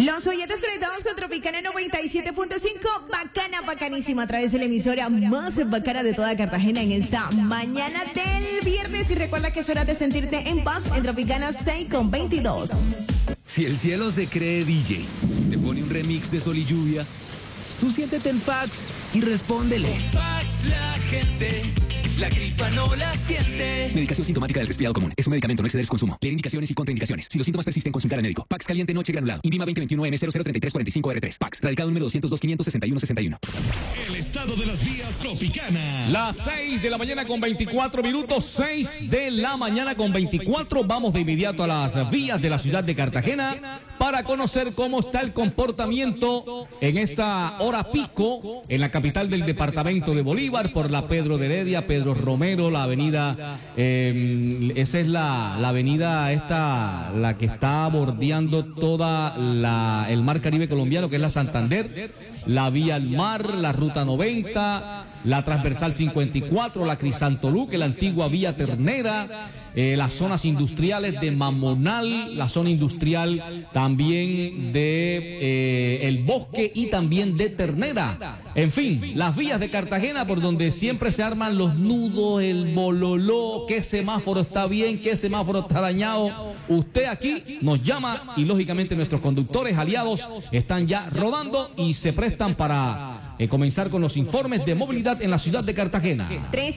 Los oyentes conectados con Tropicana 97.5, bacana, bacanísima, a través de la emisora más bacana de toda Cartagena en esta mañana del viernes. Y recuerda que es hora de sentirte en paz en Tropicana 6:22. Si el cielo se cree DJ, te pone un remix de Sol y Lluvia, tú siéntete en Pax y respóndele. Pax, la gente, la gripa no la siente. Medicación sintomática del resfriado común. Es un medicamento, no exceder su consumo. Leer indicaciones y contraindicaciones. Si los síntomas persisten, consultar al médico. Pax caliente noche granulado. INVIMA 2021-M003345R3. Pax. Radicado número 202-561-61. El estado de las vías Tropicana. Las 6 de la mañana con 24 minutos. 6 de la mañana con 24. Vamos de inmediato a las vías de la ciudad de Cartagena para conocer cómo está el comportamiento en esta hora pico en la capital del departamento de Bolívar, por la Pedro de Heredia, Pedro Romero, la avenida, esa es la avenida esta, la que está bordeando toda el mar Caribe colombiano, que es la Santander, la vía al mar, la ruta 90, la transversal 54, la Crisantolú, que es la antigua vía Ternera, las zonas industriales de Mamonal, la zona industrial también de El Bosque y también de Ternera. En fin, las vías de Cartagena por donde siempre se arman los nudos, el bololó, qué semáforo está bien, qué semáforo está dañado. Usted aquí nos llama y lógicamente nuestros conductores aliados están ya rodando y se prestan para comenzar con los informes de movilidad en la ciudad de Cartagena.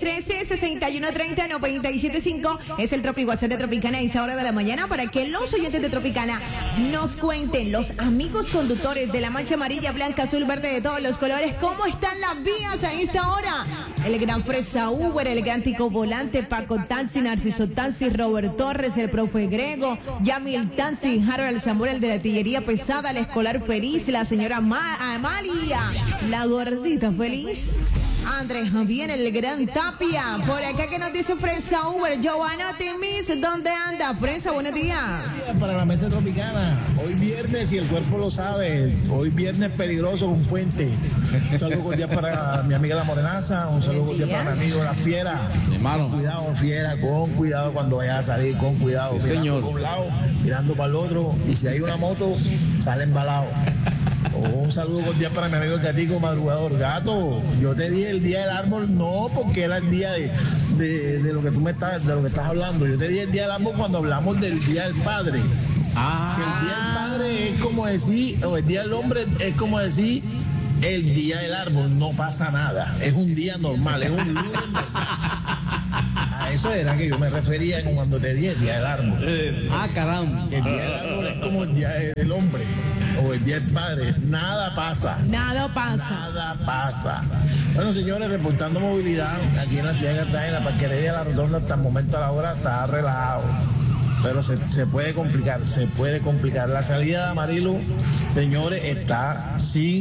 313-6130-975 es el Tropi WhatsApp de Tropicana a esa hora de la mañana para que los oyentes de Tropicana nos cuenten, los amigos conductores de la mancha amarilla, blanca, azul, verde, de todos los colores, cómo están las vías a esta hora. El gran Fresa Uber, el gran Tico Volante, Paco Taxi, Narciso Taxi, Robert Torres, el profe Grego, Yamil Taxi, Harold Samuel de la artillería pesada, el escolar feliz, la señora Amalia, la gordita feliz, Andrés Javier, el gran Tapia. Por acá que nos dice Fresa Uber, Giovanna Timis, ¿dónde anda? Fresa, buenos días. Para la mesa tropicana, hoy viernes y el cuerpo lo sabe, hoy viernes peligroso con puente. Un saludo cordial para mi amiga La Morenaza, un saludo cordial para mi amigo La Fiera. Hermano. Cuidado, Fiera, con cuidado cuando vayas a salir, con cuidado. Sí, señor. Por un lado, mirando para el otro, y si hay una moto, sale embalado. Un saludo cordial para mi amigo el Gatico Madrugador. Gato, yo te di el día del árbol, no porque era el día de lo que tú me estás, de lo que estás hablando. Yo te di el día del árbol cuando hablamos del día del padre. Que el día del padre es como decir, o el día del hombre es como decir el día del árbol, no pasa nada. Es un día normal, es un lunes normal. A eso era que yo me refería cuando te di el día del árbol. Caramba. Que el día del árbol es como el día del hombre o el día del padre. Nada pasa. Nada pasa. Nada pasa. Bueno, señores, reportando movilidad aquí en la ciudad de Cartagena, para que le dé la rotonda hasta el momento a la hora está relajado. Pero se puede complicar, se puede complicar. La salida de Amarillo, señores, está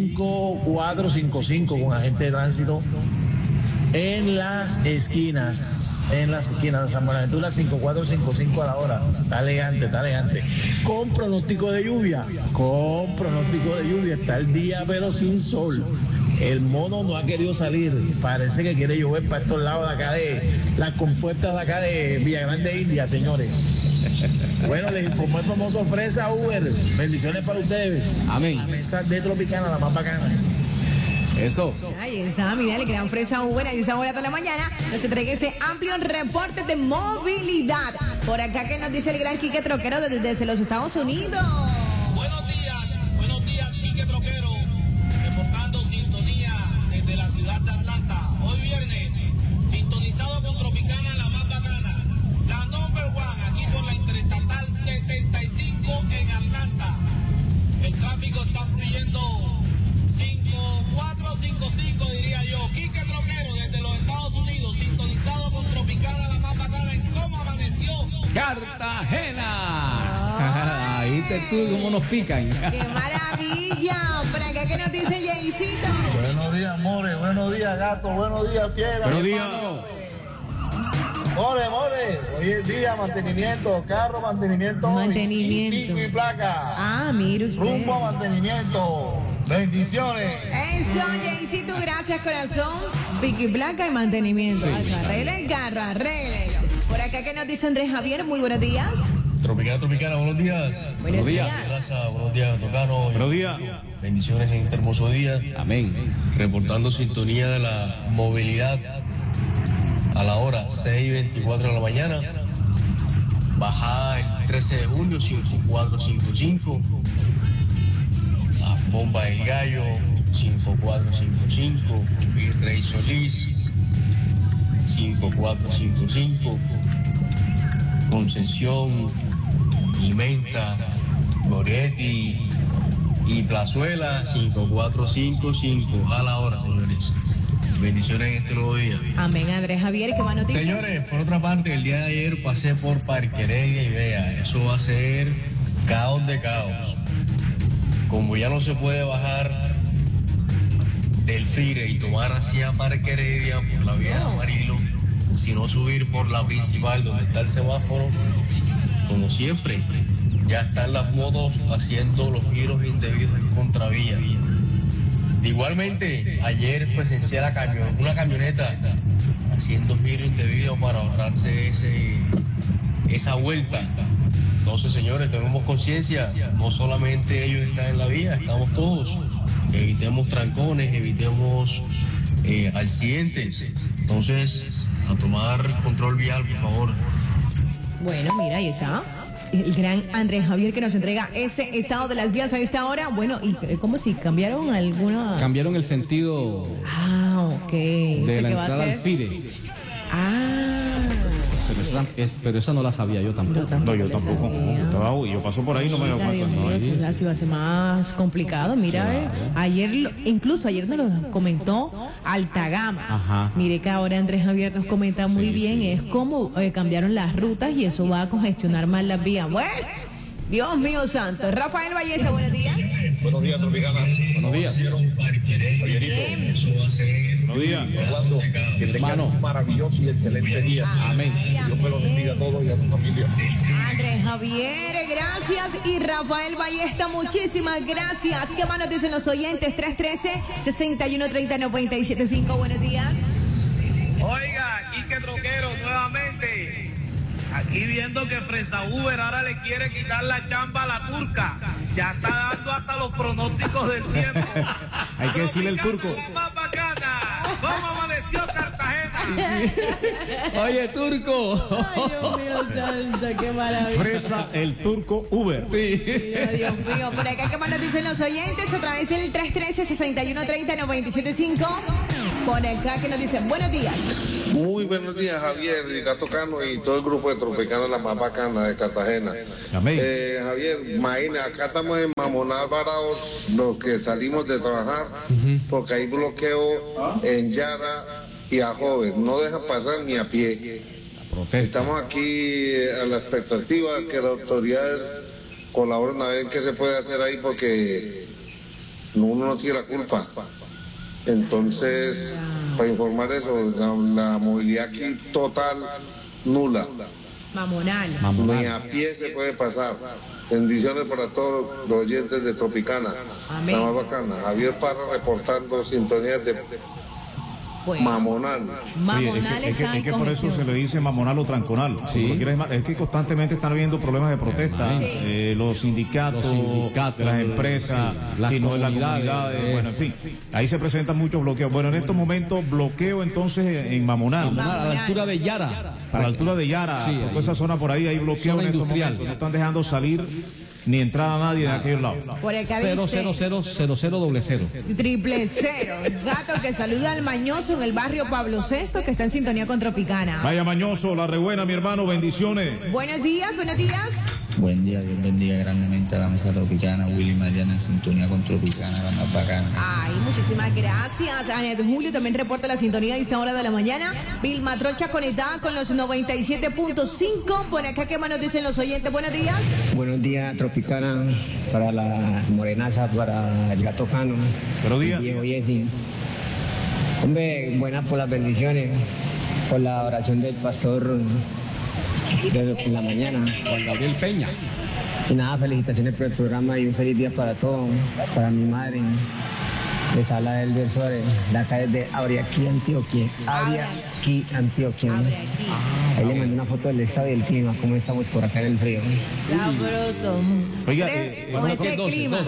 5455 con agente de tránsito en las esquinas de San Buenaventura, 5455 a la hora. Está elegante. Con pronóstico de lluvia, está el día pero sin sol. El mono no ha querido salir, parece que quiere llover para estos lados de acá de las compuertas de acá de Villagrande, India, señores. Bueno, les informó el famoso Fresa Uber. Bendiciones para ustedes. Amén. La mesa de Tropicana, la más bacana. Eso. Ahí está, mira, el gran Fresa Uber a esa hora de la mañana nos entrega ese amplio reporte de movilidad. Por acá que nos dice el gran Quique Troquero desde los Estados Unidos. Buenos días, Quique Troquero, reportando sintonía desde la ciudad de Atlanta. Hoy viernes, sintonizado con Tropicana, la más bacana, la number one, aquí por la Interestatal 75 en Atlanta. El tráfico está fluyendo 5455, diría yo. Quique Troquero desde los Estados Unidos, sintonizado con Tropicana, la más bacana, en cómo amaneció Cartagena. Ahí te tú cómo nos pican. ¡Qué maravilla! Por acá que nos dice Jaycito. Buenos días, More, buenos días, gato, buenos días, Fiera. Buenos días. More, hoy es día mantenimiento, carro mantenimiento. Mantenimiento. Pico y placa. Ah, mire usted. Rumbo a mantenimiento. Bendiciones. Eso, Jaycito, gracias, corazón. Piqui Blanca y mantenimiento. Arregle el carro, arréglelo. Por acá que nos dice Andrés Javier, muy buenos días. Tropicana, buenos días. Buenos días. Buenos días, Tocano. Buenos días. Bendiciones en este hermoso día. Amén. Reportando sintonía de la movilidad a la hora 6:24 de la mañana. Bajada el 13 de junio, 5455. La Bomba del Gallo, 5455. Virrey Solís, 5455. Concesión, Menta, Goretti y Plazuela, 5455. A la hora, señores. Bendiciones en este nuevo día. Amén, Andrés Javier, ¿qué más noticias? Señores, por otra parte, el día de ayer pasé por Parque Heredia y vea, eso va a ser caos de caos. Como ya no se puede bajar del Fire y tomar hacia Parque Heredia por la vía de Amarillo, sino subir por la principal donde está el semáforo, como siempre, ya están las motos haciendo los giros indebidos en contravía. Igualmente, ayer presencié una camioneta haciendo giro indebido para ahorrarse esa vuelta. Entonces, señores, tenemos conciencia, no solamente ellos están en la vía, estamos todos. Evitemos trancones, evitemos accidentes. Entonces, a tomar control vial, por favor. Bueno, mira, ahí está. El gran Andrés Javier que nos entrega ese estado de las vías a esta hora. Bueno, ¿y cómo si cambiaron alguna? Cambiaron el sentido Ok. de la ¿Qué va a entrada al hacer? FIDE. Pero esa no la sabía yo tampoco. No, yo tampoco. Yo paso por ahí y no me doy Dios cuenta. mío, eso así va a ser más complicado. Mira, incluso ayer nos lo comentó Altagama. Ajá. Mire que ahora Andrés Javier nos comenta muy bien, es cómo cambiaron las rutas y eso va a congestionar más las vías. Bueno, Dios mío santo. Rafael Valleza, buenos días. Buenos días, Tropicana. Buenos días. Bien. Buenos días. Orlando, que tengan un maravilloso y excelente día. Amén. Dios me los bendiga a todos y a su familia. Andrés Javier, gracias. Y Rafael Ballesta, muchísimas gracias. ¿Qué más nos dicen los oyentes? 313-6130-975. Buenos días. Oiga, Quique Troquero, nuevamente. Aquí viendo que Fresa Uber ahora le quiere quitar la chamba a la turca. Ya está dando hasta los pronósticos del tiempo. Hay que decirle el turco. La más bacana. ¿Cómo amaneció Cartagena? Oye, turco. Ay, Dios mío santo, qué maravilla. Fresa, el turco Uber. Sí. Dios mío, por acá, ¿qué más nos dicen los oyentes? A través del 313-6130-975. Por acá, que nos dicen, buenos días. Muy buenos días, Javier, y Gato Cano y todo el grupo de Tropicana, la más bacana de Cartagena. Amén. Javier, imagina, acá estamos en Mamonal varados los que salimos de trabajar, porque hay bloqueo en Yara y a Joven, no dejan pasar ni a pie. Estamos aquí a la expectativa de que las autoridades colaboren a ver qué se puede hacer ahí, porque uno no tiene la culpa. Entonces, para informar eso, la movilidad aquí total nula. Mamonal. Ni a pie se puede pasar. Bendiciones para todos los oyentes de Tropicana. Amén. La más bacana. Javier Parra reportando sintonías de Bueno, Mamonal. Mamonal Oye, está es en que por eso congestión. se le dice mamonal o tranconal. Sí. Es que constantemente están habiendo problemas de protesta. Los sindicatos, las empresas, las si no es las comunidades. comunidades. Bueno, en fin. Ahí se presentan muchos bloqueos. Bueno, en estos momentos bloqueo entonces en Mamonal. A la altura de Yara. A la altura de Yara, Sí, por ahí. toda esa zona por ahí hay bloqueo Zona en estos industrial. momentos. No están dejando salir ni entrar a nadie de aquellos lados. Por acá dice 0000000. 000. Gato que saluda al mañoso en el barrio Pablo VI que está en sintonía con Tropicana. Vaya mañoso, la rebuena, mi hermano, bendiciones. Buenos días, buenos días. Buen día, Dios bendiga grandemente a la mesa tropicana. Willy Mariana en sintonía con Tropicana, la más bacana. Ay, muchísimas gracias. Anet Julio también reporta la sintonía a esta hora de la mañana. Vilma Trocha conectada con los 97.5. Por acá, ¿qué más nos dicen los oyentes? Buenos días. Buenos días, Tropicana, para la morenaza, para el Gato Cano. Buenos días. Diego Yesi. Hombre, buenas por las bendiciones, por la oración del pastor de la mañana. Juan Gabriel Peña. Y nada, felicitaciones por el programa y un feliz día para todos, para mi madre, Les habla Elber Suárez, de acá desde Abriaquí, Antioquia. Abriaquí, Antioquia. Ahí le mandé una foto del estado y del clima, cómo estamos por acá en el frío. Sabroso. Oiga, con ese clima.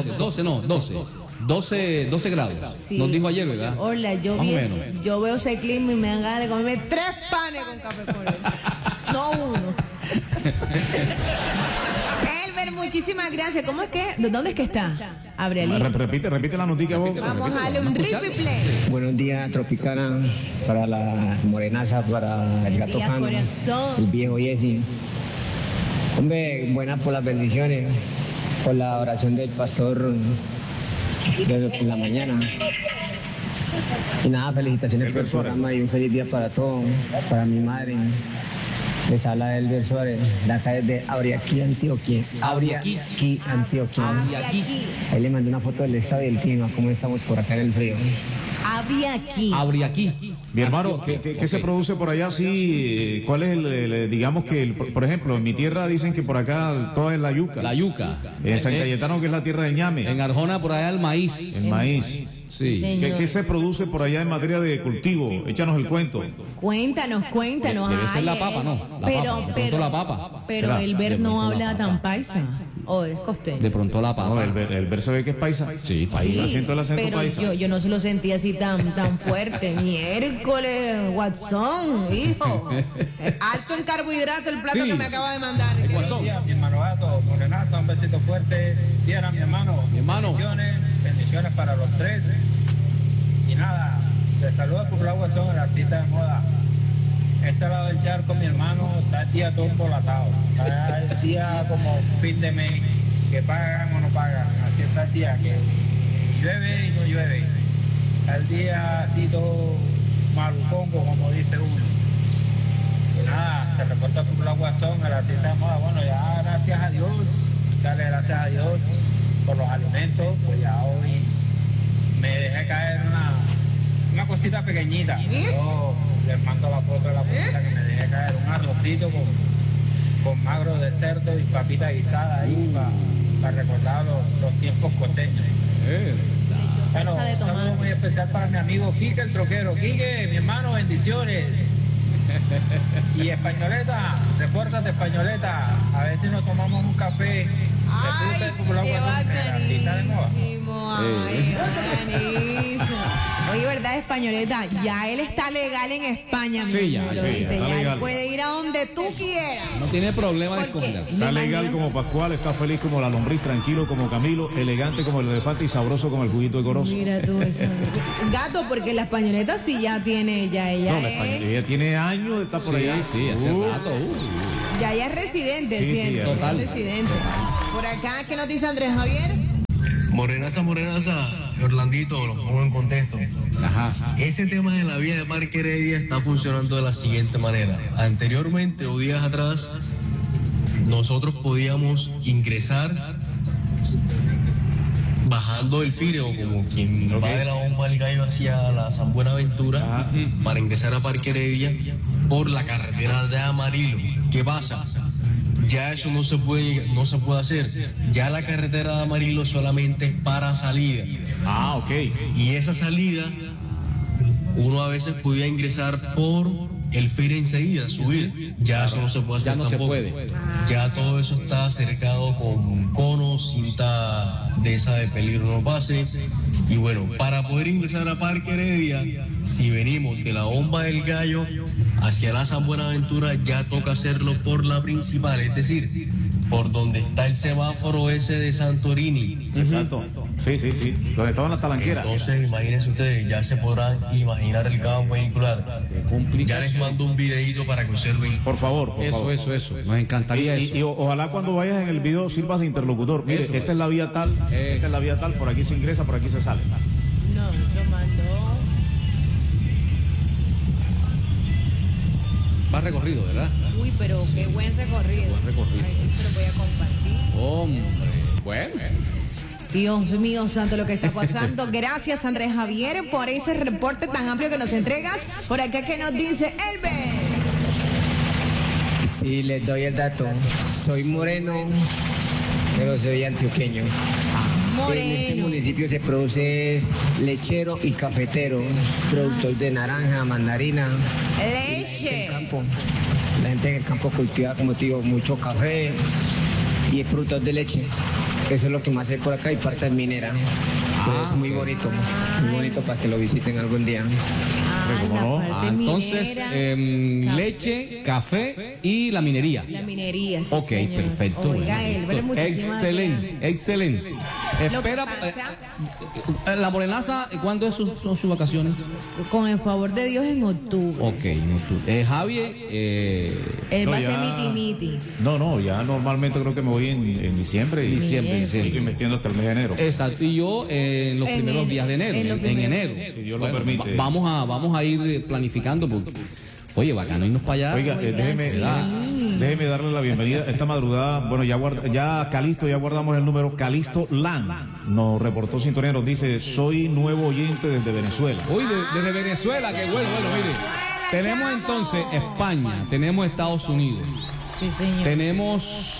12 grados. Sí. Nos dijo ayer, ¿verdad? Hola, yo veo ese clima y me dan ganas de comerme 3 panes con café con leche. No uno. Elber, muchísimas gracias. ¿Cómo es que? ¿Dónde es que está? Abrelín. Repite la noticia vos. Vamos a darle un replay. Buenos días, Tropicana, para la morenaza, para el gato Fan, el viejo Jesse. Hombre, buenas por las bendiciones, por la oración del pastor de la mañana. Y nada, felicitaciones por el programa y un feliz día para todos, para mi madre. Les habla Elber Suárez, de acá desde Abriaquí, Antioquia. Abriaquí, Antioquia. Ahí le mandé una foto del estado y del clima, cómo estamos por acá en el frío. Abriaquí. Mi hermano, ¿qué se produce por allá? Sí, ¿cuál es digamos que, por ejemplo, en mi tierra dicen que por acá toda es la yuca. La yuca. En San Cayetano, que es la tierra del ñame. En Arjona, por allá el maíz. El maíz. Sí. ¿Qué se produce por allá en materia de cultivo? Échanos el cuento. Cuéntanos. Debe ser la papa, ¿no? La papa. Pero Elber no habla tan paisa. ¿O es costeño? De pronto la papa. No, Elber se ve que es paisa. Sí, paisa. Siento el acento pero paisa. yo no se lo sentí así tan fuerte. Miércoles, Watson, hijo. Alto en carbohidrato el plato que me acaba de mandar. Buenos días, mi hermano Gato, Morenaza, un besito fuerte. Diana, mi hermano. Bendiciones para los tres. Y nada, te saluda por la Guasón, el artista de moda. Este lado del charco, mi hermano, está el día todo embolatado. Está el día como fin de mes, que pagan o no pagan. Así está el día, que llueve y no llueve. Está el día así todo malucongo, como dice uno. Y nada, se reporta por la Guasón, el artista de moda. Bueno, ya gracias a Dios, darle gracias a Dios por los alimentos, pues ya hoy me dejé caer una cosita pequeñita. Yo les mando la foto de la cosita que me dejé caer, un arrocito con magro de cerdo y papita guisada ahí para recordar los tiempos costeños. Bueno, un saludo muy especial para mi amigo Quique el troquero. Quique, mi hermano, bendiciones. Y Españoleta, repórtate Españoleta, a ver si nos tomamos un café. Ay, qué bacanísimo. Oye, ¿verdad, Españoleta? Ya él está legal en España. Sí, ya él puede ir a donde tú quieras. No tiene problema de esconderse. Está legal como Pascual, está feliz como la lombriz, tranquilo como Camilo, elegante como el elefante y sabroso como el juguito de corozo. Mira tú eso. Gato, porque la Españoleta sí ya tiene, ella tiene años de estar por allá. Sí, hace rato. Ya es residente, sí, total. Residente. Por acá, ¿qué nos dice Andrés Javier? Morenaza, Orlandito, lo pongo en contexto. Ese tema de la vía de Parque Heredia está funcionando de la siguiente manera. Anteriormente o días atrás, nosotros podíamos ingresar bajando el Fire, o como quien va de la Bomba del Gallo hacia la San Buenaventura, para ingresar a Parque Heredia por la carretera de Amarillo. ¿Qué pasa? Ya eso no se puede hacer. Ya la carretera de Amarillo solamente es para salida. Ok. Y esa salida, uno a veces podía ingresar por el Fire enseguida, subir. Ya eso no se puede hacer tampoco. Ya todo eso está cercado con conos, cinta de esa de peligro no pase. Y bueno, para poder ingresar a Parque Heredia, si venimos de la Bomba del Gallo hacia la San Buenaventura, ya toca hacerlo por la principal, es decir, por donde está el semáforo ese de Santorini. Exacto. Sí. Donde estaban las talanqueras. Entonces, imagínense ustedes, ya se podrán imaginar el caos vehicular. Ya les mando un videito para que observen. Por favor. Eso. Nos encantaría eso. Y ojalá cuando vayas en el video sirvas de interlocutor. Mire, esta es la vía tal, por aquí se ingresa, por aquí se sale. No, lo mandó. Más recorrido, ¿verdad? Uy, pero qué buen recorrido. Ahí se lo voy a compartir. Hombre, bueno. Dios mío santo, lo que está pasando. Gracias, Andrés Javier, por ese reporte tan amplio que nos entregas. Por acá, que nos dice Elber. Sí, les doy el dato. Soy moreno, pero soy antioqueño. En este municipio se produce lechero y cafetero, productor de naranja, mandarina. Leche. La gente en el campo cultiva, como te digo, mucho café y es productor de leche. Eso es lo que más hay por acá y parte minera. Es muy bonito para que lo visiten algún día. Entonces, leche, café y la minería. La minería, sí, ok, señor. perfecto. Oiga, excelente. Espera, la Morenaza, ¿cuándo son sus vacaciones? Con el favor de Dios en octubre. Ok, en octubre. Javier, él va a ser miti. No, ya normalmente creo que me voy en diciembre. Estoy metiendo hasta el mes de enero. Exacto, y yo en los primeros días de enero, en enero. Si Dios lo permite. Vamos a ir planificando porque, oye, bacano irnos para allá. Oiga, déjeme darle la bienvenida esta madrugada. Bueno, ya Calisto, ya guardamos el número. Calisto Lan nos reportó sintonía, nos dice: soy nuevo oyente desde Venezuela. Uy, desde Venezuela, qué bueno, mire. Tenemos entonces España, tenemos Estados Unidos. Sí, señor. Tenemos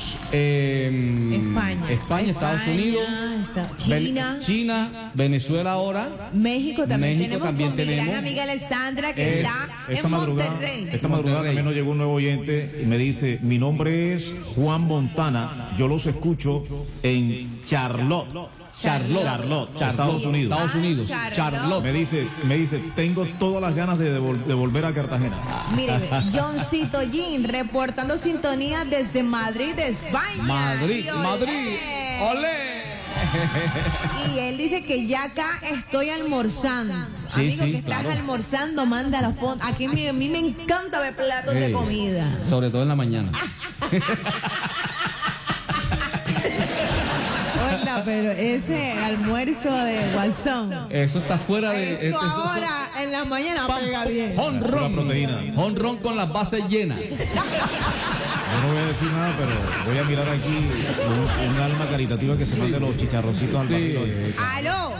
España, Estados Unidos, China, Venezuela ahora. México también tenemos. Mi gran amiga Alessandra que está en Monterrey. Esta madrugada también nos llegó un nuevo oyente y me dice: mi nombre es Juan Montana, yo los escucho en Charlotte, Estados Unidos. Charlotte. Me dice, tengo todas las ganas de volver a Cartagena. Mire, Johncito Jean reportando sintonía desde Madrid, España. Madrid. ¡Olé! Y él dice que ya acá estoy almorzando. Sí, Amigo, sí, que estás claro. almorzando, manda la foto. Aquí a mí me encanta ver platos de comida. Sobre todo en la mañana. Hola, pero ese almuerzo de Guasón. Eso está fuera de... Esto ahora en la mañana pega bien. Honrón con las bases llenas. Yo no voy a decir nada, pero voy a mirar aquí un alma caritativa que se mande los chicharroncitos al barrio. Aló.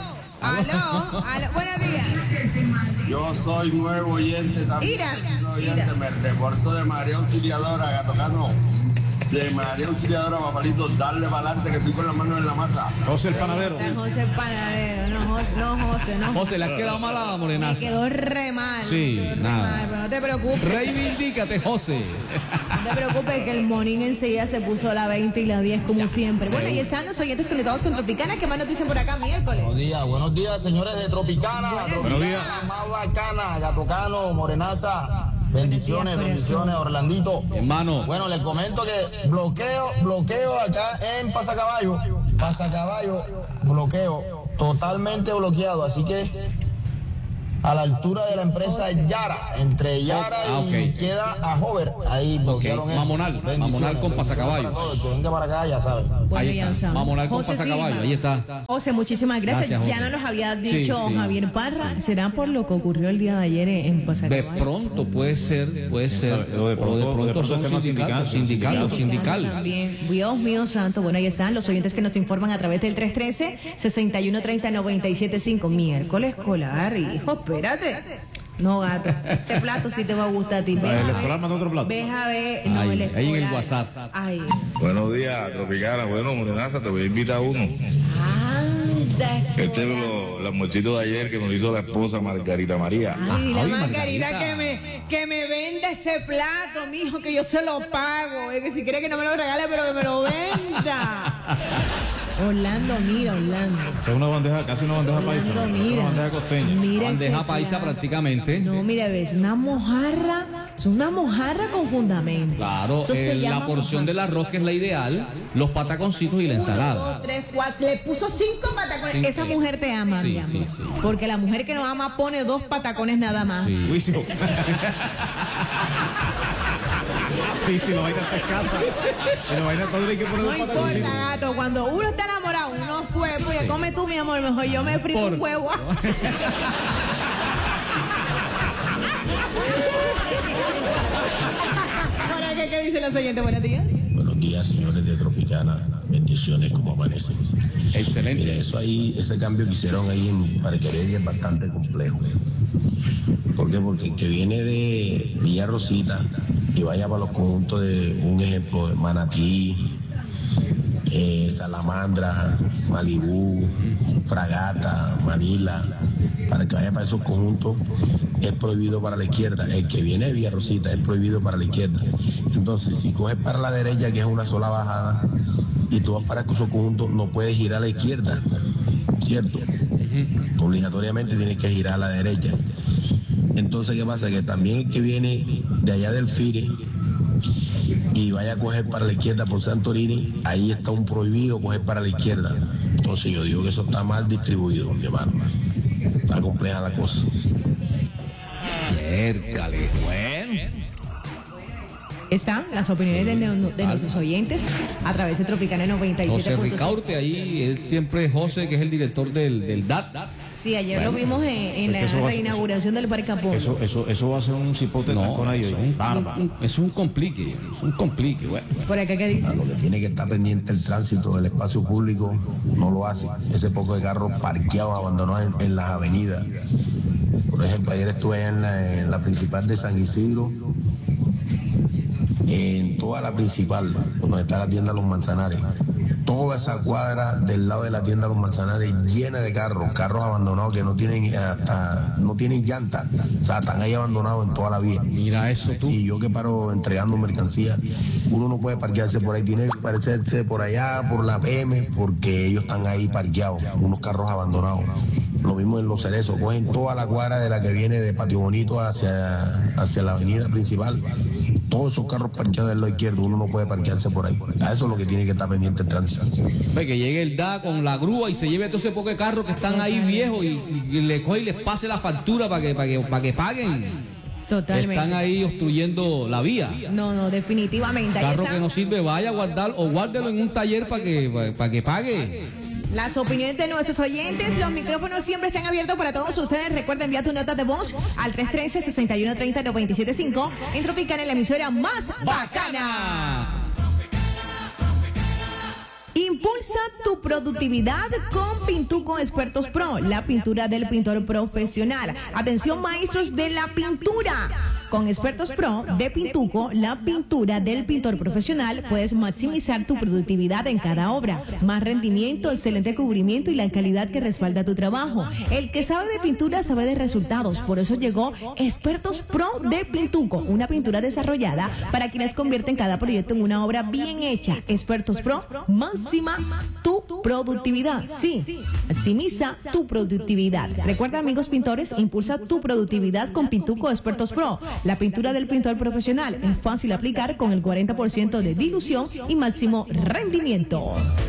Buenos días. Yo soy nuevo oyente también. Mira. Me reporto de María Auxiliadora, Gatocano. De María Auxiliadora, papalito, darle para adelante que estoy con las manos en la masa. José el panadero. José el panadero, no. José, ¿le has quedado mal a la Morenaza? Me quedó re mal. Sí, nada. Pero no te preocupes. Reivindícate, José. No te preocupes que el morning enseguida se puso a la 20 y la 10 como siempre. Bueno, y están los oyentes conectados con Tropicana. ¿Qué más nos dicen por acá miércoles? Buenos días, señores de Tropicana. Buenos días. Más bacana, Gatocano, Morenaza. Bendiciones, Orlandito. Hermano. Bueno, les comento que bloqueo acá en Pasacaballo, bloqueo, totalmente bloqueado, así que a la altura de la empresa Yara, entre Yara y queda a Hover, ahí bloquearon eso. Mamonal con Pasacaballo. Que venga para acá, ya sabes. Ahí está, Mamonal con Pasacaballo, ahí está. José, muchísimas gracias. Ya José. nos los había dicho Javier Parra. ¿Será por lo que ocurrió el día de ayer en Pasacaballo? De pronto puede ser. O de pronto son temas sindicatos. También. Dios mío santo. Bueno, ahí están los oyentes que nos informan a través del 313-6130-975. Miércoles escolar, hijo, espérate. No, gato. Este plato sí te va a gustar a ti. El escolar mandó otro plato. Deja ver. Ahí en el WhatsApp. Ay. Buenos días, Tropicana. Bueno, Morenaza, te voy a invitar a uno. Este es el almuercito de ayer que nos hizo la esposa Margarita María. Ay, la Margarita que me venda ese plato, mijo, que yo se lo pago. Es que si quiere que no me lo regale, pero que me lo venda. Orlando, mira, Orlando. Es una bandeja, casi una bandeja paisa. Una bandeja costeña. Mira bandeja paisa prácticamente. No, mira, ves, una mojarra con fundamento. Claro, la porción del arroz que es la ideal, los pataconcitos y la ensalada. 1, 2, 3, 4, le puso 5 patacones. Esa mujer te ama, mi amor. Sí. Porque la mujer que no ama pone 2 patacones nada más. Juicio. Sí, si la vaina está escasa. Si la vaina está dura hay que poner No importa, gato. Cuando uno está enamorado, unos huevos. Ya come tú, mi amor. Mejor yo me frito un huevo. ¿Para qué dicen los oyentes? Buenos días. Buenos días, señores de Tropicana. Bendiciones, como amanecen. Excelente. Mira, ese cambio que hicieron ahí en Parque Heredia es bastante complejo. ¿Por qué? Porque el que viene de Villa Rosita y vaya para los conjuntos de, un ejemplo, de Manatí, Salamandra, Malibú, Fragata, Manila, para que vaya para esos conjuntos es prohibido para la izquierda. El que viene de Villarrosita es prohibido para la izquierda. Entonces, si coges para la derecha, que es una sola bajada, y tú vas para esos conjuntos, no puedes girar a la izquierda, ¿cierto? Obligatoriamente tienes que girar a la derecha. Entonces, ¿qué pasa? Que también el que viene de allá del Fire y vaya a coger para la izquierda por Santorini, ahí está un prohibido coger para la izquierda. Entonces yo digo que eso está mal distribuido, mi hermano. Está compleja la cosa. Ércale, bueno. Están las opiniones de nuestros oyentes a través de Tropicana 97.5. José Ricaurte ahí, él siempre es José, que es el director del DAT. Sí, ayer lo vimos en la reinauguración del Parque Apolo. Eso va a ser un cipote con ellos. Es un complique, bueno. ¿Por acá qué dice? Lo que tiene que estar pendiente el tránsito del espacio público no lo hace. Ese poco de carros parqueados, abandonados en las avenidas. Por ejemplo, ayer estuve en la principal de San Isidro, en toda la principal, donde está la tienda Los Manzanares. Toda esa cuadra del lado de la tienda Los Manzanares llena de carros abandonados que no tienen llanta, o sea, están ahí abandonados en toda la vía. Mira eso tú. Y yo que paro entregando mercancía, uno no puede parquearse por ahí, tiene que parecerse por allá, por la PM, porque ellos están ahí parqueados, unos carros abandonados. Lo mismo en Los Cerezos, cogen toda la cuadra de la que viene de Patio Bonito hacia la avenida principal. Todos esos carros parqueados del lado izquierdo, uno no puede parquearse por ahí. A eso es lo que tiene que estar pendiente el tránsito. Que llegue el DA con la grúa y se lleve todo ese poco de carros que están ahí viejos y le coge y les pase la factura para que paguen. Totalmente. Están ahí obstruyendo la vía. No, definitivamente. Carro que no sirve, vaya a guardar o guárdelo en un taller para que pague. Las opiniones de nuestros oyentes, los micrófonos siempre se han abierto para todos ustedes. Recuerden enviar tu nota de voz al 313-6130-975 en Tropicana, la emisora más bacana. Impulsa tu productividad con Pintuco Expertos Pro, la pintura del pintor profesional. Atención, maestros de la pintura. Con Expertos Pro de Pintuco, la pintura del pintor profesional, puedes maximizar tu productividad en cada obra. Más rendimiento, excelente cubrimiento y la calidad que respalda tu trabajo. El que sabe de pintura sabe de resultados. Por eso llegó Expertos Pro de Pintuco, una pintura desarrollada para quienes convierten cada proyecto en una obra bien hecha. Expertos Pro, máxima tu productividad. Sí, maximiza tu productividad. Recuerda, amigos pintores, impulsa tu productividad con Pintuco Expertos Pro. La pintura del pintor profesional es fácil de aplicar con el 40% de dilución y máximo rendimiento.